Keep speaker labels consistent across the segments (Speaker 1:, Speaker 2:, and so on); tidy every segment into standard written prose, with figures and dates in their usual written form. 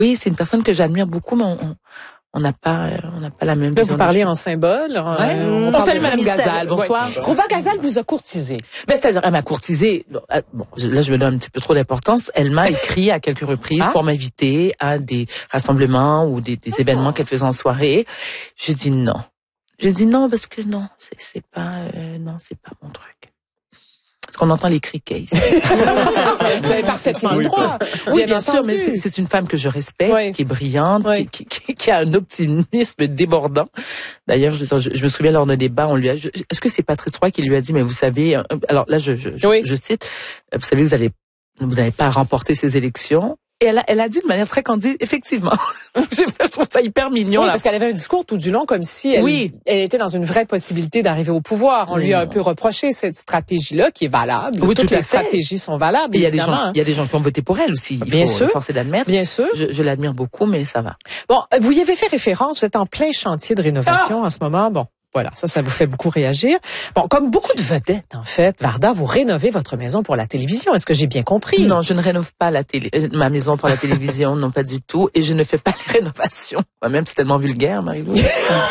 Speaker 1: Oui, c'est une personne que j'admire beaucoup, mais on n'a pas la même vision.
Speaker 2: Vous parlez en symbole.
Speaker 1: On salue Mme Gazal. Bonsoir.
Speaker 2: Ouais. Rouba Gazal vous a courtisé.
Speaker 1: C'est-à-dire, elle m'a courtisé. Bon, là, je me donne un petit peu trop d'importance. Elle m'a écrit à quelques reprises pour m'inviter à des rassemblements ou des événements qu'elle faisait en soirée. J'ai dit non. Parce que non, c'est pas mon truc. Parce qu'on entend les criquets ici.
Speaker 2: Vous avez parfaitement le droit.
Speaker 1: Oui, bien sûr, mais c'est une femme que je respecte, qui est brillante, qui a un optimisme débordant. D'ailleurs, je me souviens lors d'un débat, est-ce que c'est Patrice Roy qui lui a dit, mais vous savez, alors là, je cite, vous savez, vous n'avez pas remporté ces élections. Et elle a dit de manière très candide, effectivement. Je trouve ça hyper mignon.
Speaker 2: Oui,
Speaker 1: là.
Speaker 2: parce qu'elle avait un discours tout du long comme si elle était dans une vraie possibilité d'arriver au pouvoir. On lui a un peu reproché cette stratégie-là qui est valable.
Speaker 1: Oui,
Speaker 2: toutes les stratégies sont valables, évidemment.
Speaker 1: Il y a des gens qui ont voté pour elle aussi. Il faut forcer d'admettre.
Speaker 2: Bien sûr.
Speaker 1: Je l'admire beaucoup, mais ça va.
Speaker 2: Bon, vous y avez fait référence. Vous êtes en plein chantier de rénovation en ce moment. Bon. Voilà, ça vous fait beaucoup réagir. Bon, comme beaucoup de vedettes, en fait, Varda, vous rénovez votre maison pour la télévision. Est-ce que j'ai bien compris?
Speaker 1: Non, je ne rénove pas ma maison pour la télévision, non, pas du tout. Et je ne fais pas les rénovations. Moi-même, c'est tellement vulgaire, Marie-Louise.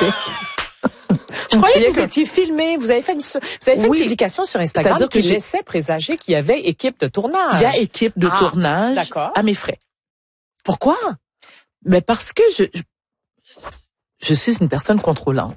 Speaker 2: Je croyais que vous étiez filmé. Vous avez fait une publication sur Instagram qui laissait présager qu'il y avait équipe de tournage.
Speaker 1: Il y a équipe de tournage à mes frais.
Speaker 2: Pourquoi?
Speaker 1: Mais parce que je suis une personne contrôlante.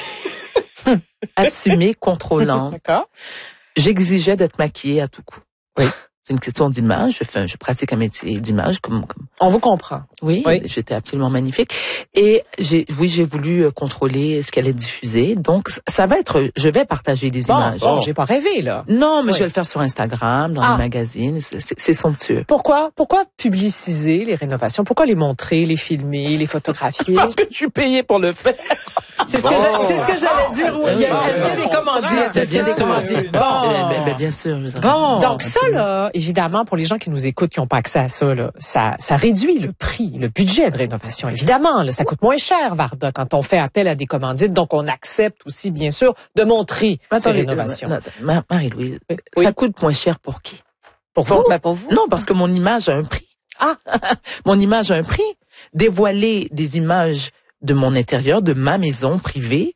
Speaker 1: Assumée, contrôlante.
Speaker 2: D'accord.
Speaker 1: J'exigeais d'être maquillée à tout coup.
Speaker 2: Oui.
Speaker 1: C'est une question d'image. Je pratique un métier d'image comme.
Speaker 2: On vous comprend.
Speaker 1: Oui. J'étais absolument magnifique. Et j'ai voulu contrôler ce qu'elle allait diffuser. Donc, je vais partager des images.
Speaker 2: Bon, j'ai pas rêvé, là.
Speaker 1: Non, mais je vais le faire sur Instagram, dans les magazines. C'est somptueux.
Speaker 2: Pourquoi publiciser les rénovations? Pourquoi les montrer, les filmer, les photographier?
Speaker 1: Parce que je suis payée pour le faire.
Speaker 2: C'est ce que j'allais dire. Est-ce qu'il y a des commandites? Est-ce qu'il y a des commandites?
Speaker 1: Bon. Bien sûr.
Speaker 2: Bon. Donc ça, là, évidemment, pour les gens qui nous écoutent, qui n'ont pas accès à ça, là, ça réduit le prix, le budget de rénovation. Évidemment, là, ça coûte moins cher, Varda, quand on fait appel à des commandites. Donc, on accepte aussi, bien sûr, de montrer ces rénovations.
Speaker 1: Marie-Louise, ça coûte moins cher pour qui?
Speaker 2: Pour vous? Pour vous?
Speaker 1: Non, parce que mon image a un prix. Mon image a un prix. Dévoiler des images de mon intérieur, de ma maison privée,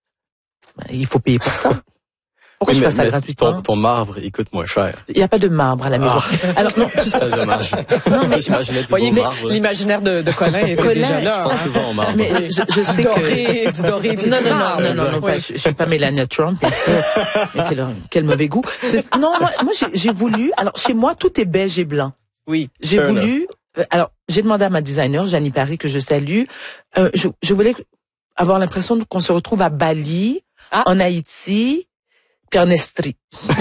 Speaker 1: il faut payer pour ça. Pourquoi je fais ça gratuitement?
Speaker 3: Ton marbre, il coûte moins cher.
Speaker 1: Il n'y a pas de marbre à la maison. Alors non,
Speaker 3: c'est dommage.
Speaker 1: Non, mais
Speaker 3: j'imaginais du beau marbre.
Speaker 2: L'imaginaire de Colin était déjà là.
Speaker 3: Je pense souvent au marbre.
Speaker 1: Mais je sais
Speaker 2: du doré.
Speaker 1: Non, je suis pas Melania Trump. Quel mauvais goût. Non, moi j'ai voulu. Alors chez moi, tout est beige et blanc.
Speaker 3: Oui.
Speaker 1: J'ai voulu. Alors j'ai demandé à ma designer, Jeannie Paris, que je salue. Je voulais avoir l'impression qu'on se retrouve à Bali, en Haïti. Puis en Estrie.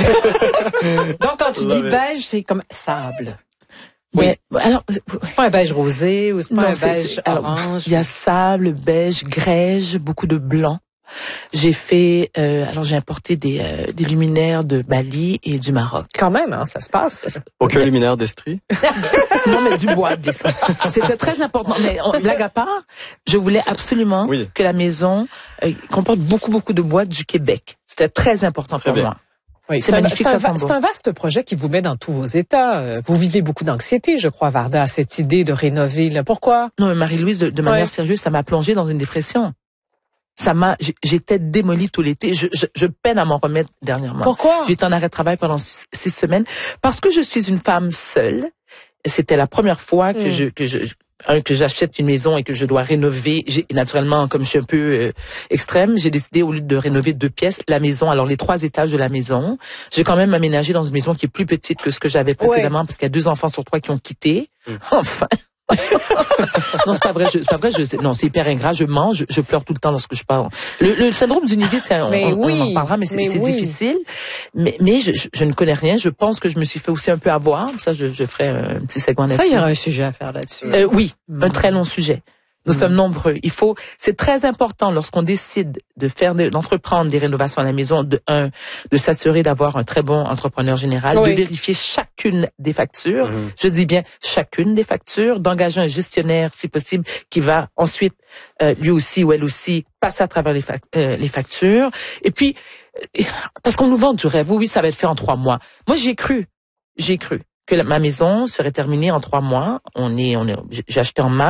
Speaker 2: Donc, quand tu dis beige, c'est comme sable.
Speaker 1: Oui. Alors,
Speaker 2: c'est pas un beige rosé ou c'est pas un beige orange.
Speaker 1: Il y a sable, beige, grège, beaucoup de blanc. J'ai fait, j'ai importé des luminaires de Bali et du Maroc.
Speaker 2: Quand même, ça se passe.
Speaker 3: Aucun luminaire d'Estrie?
Speaker 1: Non, mais du bois. C'était très important. Mais blague à part, je voulais absolument que la maison comporte beaucoup de bois du Québec. C'était très important pour moi.
Speaker 2: Oui, c'est magnifique, c'est un vaste projet qui vous met dans tous vos états. Vous vivez beaucoup d'anxiété, je crois, Varda, à cette idée de rénover. Là. Pourquoi?
Speaker 1: Non, mais Marie-Louise, de manière sérieuse, ça m'a plongée dans une dépression. J'étais démolie tout l'été. Je peine à m'en remettre dernièrement.
Speaker 2: Pourquoi?
Speaker 1: J'étais en arrêt de travail pendant 6 semaines parce que je suis une femme seule. C'était la première fois que j'achète une maison et que je dois rénover. Naturellement, comme je suis un peu extrême, j'ai décidé au lieu de rénover 2 pièces, la maison, alors les 3 étages de la maison. J'ai quand même aménagé dans une maison qui est plus petite que ce que j'avais précédemment parce qu'il y a 2 enfants sur 3 qui ont quitté. Enfin. Non, c'est pas vrai. Non, c'est hyper ingrat. Je mange, je pleure tout le temps lorsque je parle. Le syndrome du nid-vide, on en parlera, mais c'est difficile. Mais je ne connais rien. Je pense que je me suis fait aussi un peu avoir. Ça, je ferai un petit segment là-dessus.
Speaker 2: Ça, il y aura un sujet à faire là-dessus.
Speaker 1: Oui, un très long sujet. Nous sommes nombreux. C'est très important lorsqu'on décide d'entreprendre des rénovations à la maison, de s'assurer d'avoir un très bon entrepreneur général, de vérifier chacune des factures. Je dis bien chacune des factures, d'engager un gestionnaire, si possible, qui va ensuite, lui aussi ou elle aussi, passer à travers les factures. Et puis, parce qu'on nous vend du rêve. Oui, ça va être fait en 3 mois. Moi, j'ai cru que ma maison serait terminée en 3 mois. J'ai acheté en mars.